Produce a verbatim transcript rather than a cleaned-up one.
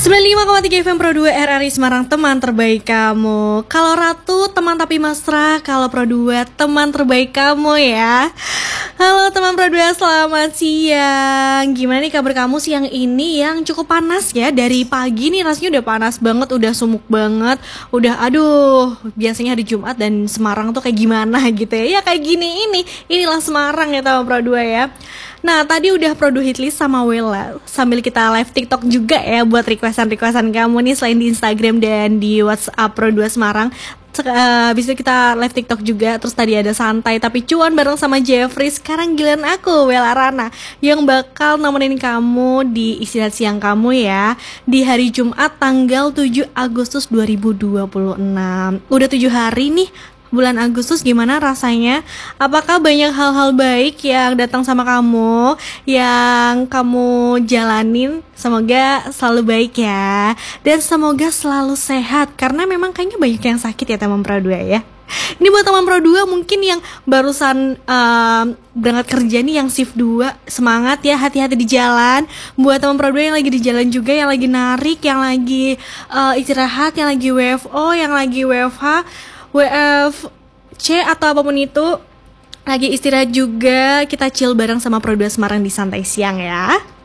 sembilan puluh lima koma tiga F M Pro dua R R I Semarang, teman terbaik kamu. Kalau Ratu teman tapi mesra, kalau Pro dua teman terbaik kamu ya. Halo teman Pro dua, selamat siang. Gimana nih kabar kamu siang ini yang cukup panas ya? Dari pagi nih rasanya udah panas banget, udah sumuk banget. Udah aduh, biasanya hari Jumat dan Semarang tuh kayak gimana gitu ya. Ya kayak gini ini, inilah Semarang ya teman Pro dua ya. Nah tadi udah Pro dua Hitlist sama Wella, sambil kita live TikTok juga ya buat requestan-requestan kamu nih selain di Instagram dan di WhatsApp Pro dua Semarang. Uh, bisa kita live TikTok juga. Terus tadi ada santai tapi cuan bareng sama Jeffrey. Sekarang giliran aku, Wella Rana, yang bakal nemenin kamu di istirahat siang kamu ya, di hari Jumat tanggal tujuh Agustus dua ribu dua puluh enam. Udah tujuh hari nih bulan Agustus, gimana rasanya? Apakah banyak hal-hal baik yang datang sama kamu, yang kamu jalanin? Semoga selalu baik ya, dan semoga selalu sehat, karena memang kayaknya banyak yang sakit ya teman Pro dua ya. Ini buat teman Pro dua mungkin yang barusan um, berangkat kerja nih, yang shift dua, semangat ya, hati-hati di jalan. Buat teman Pro dua yang lagi di jalan juga, yang lagi narik, yang lagi uh, istirahat, yang lagi W F O, yang lagi W F H, W F C atau apapun itu, lagi istirahat juga, kita chill bareng sama Pro dua Semarang di Santai Siang ya.